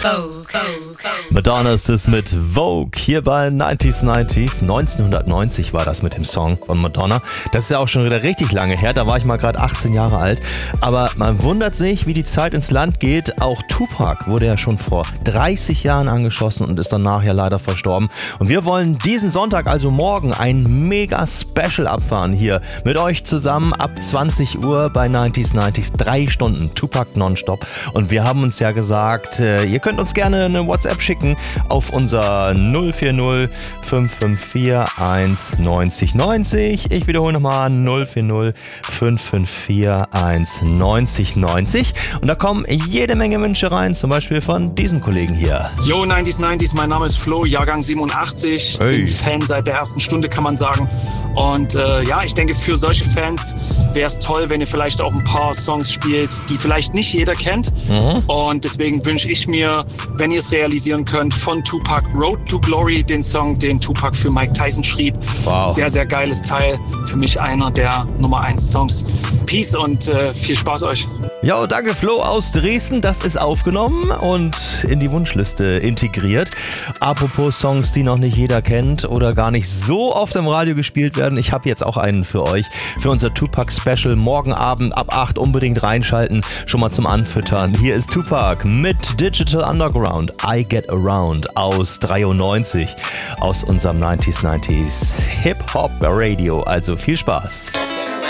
Madonna ist es mit Vogue hier bei 90s. 1990 war das mit dem Song von Madonna. Das ist ja auch schon wieder richtig lange her, da war ich mal gerade 18 Jahre alt. Aber man wundert sich, wie die Zeit ins Land geht. Auch Tupac wurde ja schon vor 30 Jahren angeschossen und ist danach ja leider verstorben. Und wir wollen diesen Sonntag, also morgen, ein Mega-Special abfahren hier mit euch zusammen ab 20 Uhr bei 90s. 3 Stunden Tupac nonstop. Und wir haben uns ja gesagt, ihr könnt uns gerne eine WhatsApp schicken auf unser 040 554 190 90. Ich wiederhole nochmal 040 554 190 90. Und da kommen jede Menge Wünsche rein, zum Beispiel von diesem Kollegen hier. Yo, 90s, mein Name ist Flo, Jahrgang 87. Hey. Bin Fan seit der ersten Stunde, kann man sagen. Und ich denke, für solche Fans wäre es toll, wenn ihr vielleicht auch ein paar Songs spielt, die vielleicht nicht jeder kennt. Und deswegen wünsche ich mir, wenn ihr es realisieren könnt, von Tupac Road to Glory, den Song, den Tupac für Mike Tyson schrieb. Wow. Sehr, sehr geiles Teil. Für mich einer der Nummer 1 Songs. Peace und viel Spaß euch. Ja, danke Flo aus Dresden. Das ist aufgenommen und in die Wunschliste integriert. Apropos Songs, die noch nicht jeder kennt oder gar nicht so oft im Radio gespielt werden. Ich habe jetzt auch einen für euch. Für unser Tupac Special morgen Abend ab 8 unbedingt reinschalten. Schon mal zum Anfüttern. Hier ist Tupac mit Digital Underground. I Get Around aus 93. Aus unserem 90s Hip-Hop Radio. Also viel Spaß.